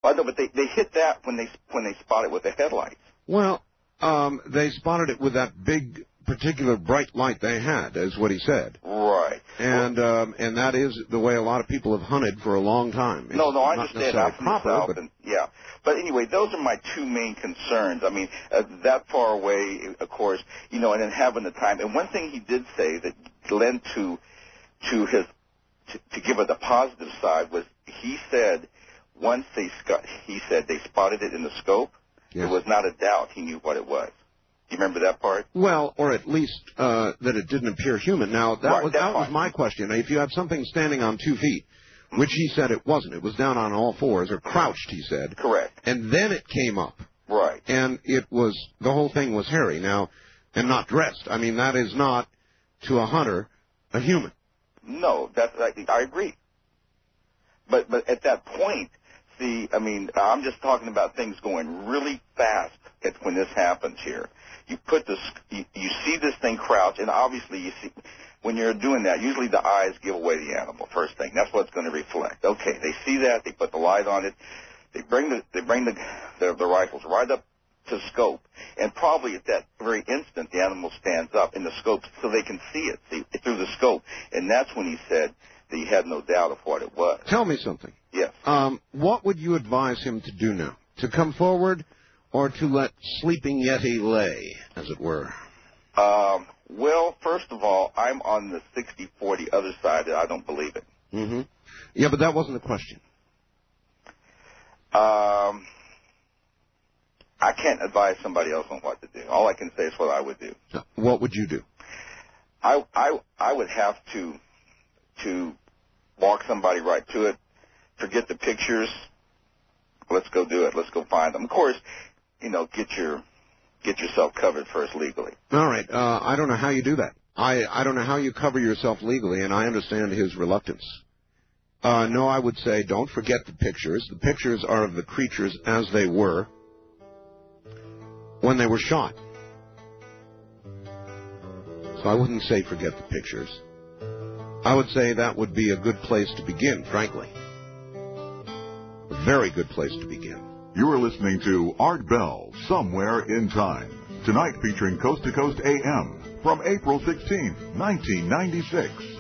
I know, but they hit that when they spot it with the headlights. Well, they spotted it with that big, particular bright light they had, is what he said. Right. And that is the way a lot of people have hunted for a long time. It's no, I understand. Not from the South, but yeah. But anyway, those are my two main concerns. I mean, that far away, of course, and then having the time. And one thing he did say that lent to give it the positive side was he said once they spotted it in the scope, there was not a doubt he knew what it was. Do you remember that part? Well, or at least that it didn't appear human. Now, that was my question. If you have something standing on 2 feet, which he said it wasn't, it was down on all fours, or crouched, he said. Correct. And then it came up. Right. And the whole thing was hairy. Now, and not dressed. I mean, that is not, to a hunter, a human. No, I agree. But at that point, see, I mean, I'm just talking about things going really fast when this happens here. You see this thing crouch, and obviously you see when you're doing that, usually the eyes give away the animal first thing. That's what it's going to reflect. Okay, they see that, they put the light on it, they bring the rifles right up to scope, and probably at that very instant the animal stands up in the scope so they can see it through the scope, and that's when he said that he had no doubt of what it was. Tell me something. Yes. What would you advise him to do now? To come forward, or to let Sleeping Yeti lay, as it were? Well, first of all, I'm on the 60-40 other side. I don't believe it. Mm-hmm. Yeah, but that wasn't the question. I can't advise somebody else on what to do. All I can say is what I would do. What would you do? I would have to walk somebody right to it. Forget the pictures. Let's go do it. Let's go find them. Of course, get yourself covered first legally. All right. I don't know how you do that. I don't know how you cover yourself legally, and I understand his reluctance. No, I would say don't forget the pictures. The pictures are of the creatures as they were when they were shot. So I wouldn't say forget the pictures. I would say that would be a good place to begin, frankly. A very good place to begin. You are listening to Art Bell, Somewhere in Time. Tonight featuring Coast to Coast AM from April 16, 1996.